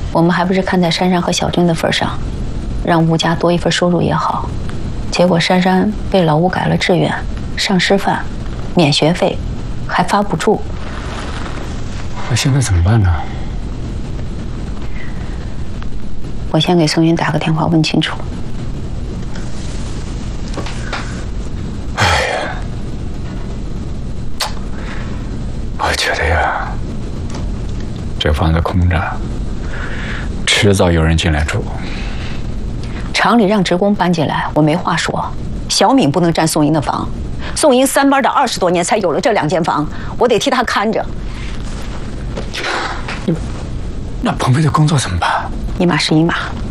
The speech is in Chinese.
我们还不是看在珊珊和小军的份上，让吴家多一份收入也好。结果珊珊被老吴改了志愿，上师范，免学费，还发补助。 那现在怎么办呢？ 我先给宋云打个电话问清楚。 哎呀，我觉得呀，这房子空着，迟早有人进来住。 厂里让职工搬进来，我没话说。小敏不能占宋英的房，宋英3班的20多年才有了这2间房，我得替她看着。 那鹏飞的工作怎么办？ 一码是一码。